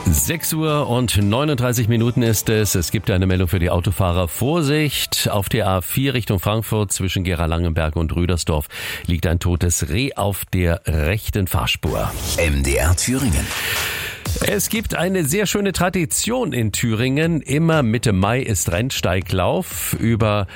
6 Uhr und 39 Minuten ist es. Es gibt eine Meldung für die Autofahrer. Vorsicht, auf der A4 Richtung Frankfurt zwischen Gera-Langenberg und Rüdersdorf liegt ein totes Reh auf der rechten Fahrspur. MDR Thüringen. Es gibt eine sehr schöne Tradition in Thüringen. Immer Mitte Mai ist Rennsteiglauf. Über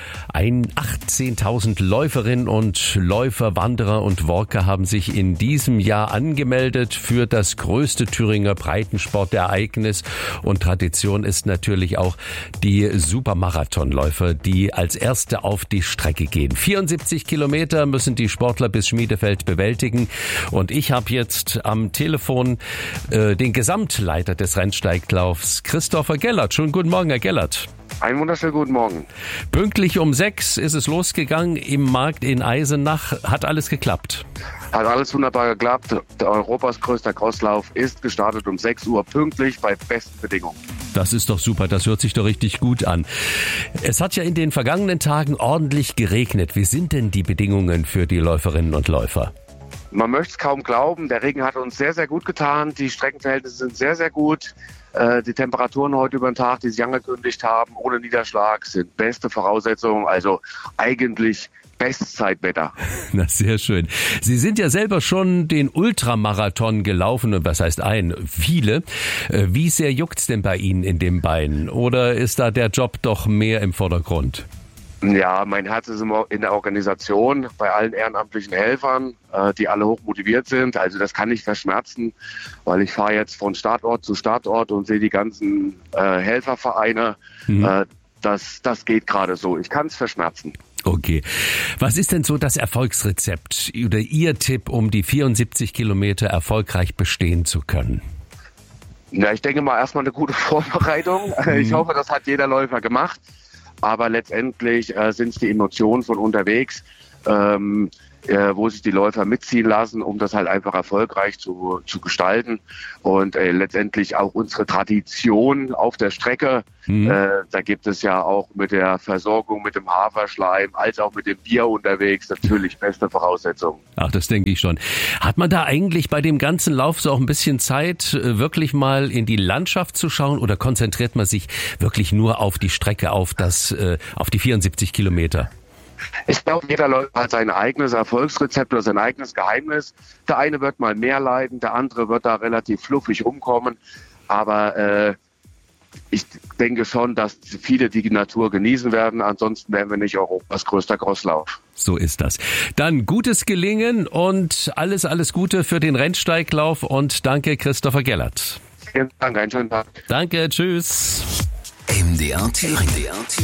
18.000 Läuferinnen und Läufer, Wanderer und Walker haben sich in diesem Jahr angemeldet für das größte Thüringer Breitensportereignis. Und Tradition ist natürlich auch die Supermarathonläufer, die als Erste auf die Strecke gehen. 74 Kilometer müssen die Sportler bis Schmiedefeld bewältigen. Und ich habe jetzt am Telefon den Gesamtleiter des Rennsteiglaufs, Christopher Gellert. Schönen guten Morgen, Herr Gellert. Einen wunderschönen guten Morgen. Pünktlich um 6 ist es losgegangen im Markt in Eisenach. Hat alles geklappt? Hat alles wunderbar geklappt. Der Europas größter Crosslauf ist gestartet um 6 Uhr pünktlich bei besten Bedingungen. Das ist doch super, das hört sich doch richtig gut an. Es hat ja in den vergangenen Tagen ordentlich geregnet. Wie sind denn die Bedingungen für die Läuferinnen und Läufer? Man möchte es kaum glauben, der Regen hat uns sehr, sehr gut getan. Die Streckenverhältnisse sind sehr, sehr gut. Die Temperaturen heute über den Tag, die sich angekündigt haben, ohne Niederschlag, sind beste Voraussetzungen. Also eigentlich Bestzeitwetter. Na, sehr schön. Sie sind ja selber schon den Ultramarathon gelaufen. Und was heißt viele. Wie sehr juckt's denn bei Ihnen in dem Bein? Oder ist da der Job doch mehr im Vordergrund? Ja, mein Herz ist immer in der Organisation, bei allen ehrenamtlichen Helfern, die alle hoch motiviert sind. Also das kann nicht verschmerzen, weil ich fahre jetzt von Startort zu Startort und sehe die ganzen Helfervereine. Das geht gerade so. Ich kann es verschmerzen. Okay. Was ist denn so das Erfolgsrezept oder Ihr Tipp, um die 74 Kilometer erfolgreich bestehen zu können? Ja, ich denke mal erstmal eine gute Vorbereitung. Ich hoffe, das hat jeder Läufer gemacht. Aber letztendlich sind es die Emotionen von unterwegs, wo sich die Läufer mitziehen lassen, um das halt einfach erfolgreich zu gestalten. Und letztendlich auch unsere Tradition auf der Strecke. Da gibt es ja auch mit der Versorgung mit dem Haferschleim als auch mit dem Bier unterwegs natürlich beste Voraussetzungen. Ach, das denke ich schon. Hat man da eigentlich bei dem ganzen Lauf so auch ein bisschen Zeit, wirklich mal in die Landschaft zu schauen, oder konzentriert man sich wirklich nur auf die Strecke, auf die 74 Kilometer? Ich glaube, jeder Läufer hat sein eigenes Erfolgsrezept oder sein eigenes Geheimnis. Der eine wird mal mehr leiden, der andere wird da relativ fluffig rumkommen. Aber ich denke schon, dass viele die Natur genießen werden. Ansonsten wären wir nicht Europas größter Crosslauf. So ist das. Dann gutes Gelingen und alles Gute für den Rennsteiglauf und danke, Christopher Gellert. Vielen Dank, einen schönen Tag. Danke, tschüss. MDR Thüringen.